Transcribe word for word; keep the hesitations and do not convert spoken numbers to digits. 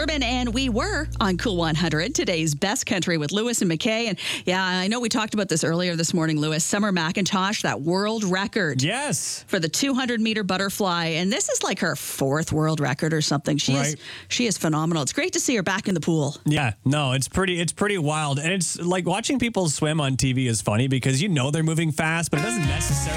Urban, and we were on Cool one hundred, today's best country with Lewis and McKay. And yeah, I know we talked about this earlier this morning, Lewis. Summer McIntosh, that world record. Yes. For the two hundred meter butterfly. And this is like her fourth world record or something. She Right. is she is phenomenal. It's great to see her back in the pool. Yeah, no, it's pretty it's pretty wild. And it's like watching people swim on T V is funny because you know they're moving fast, but it doesn't necessarily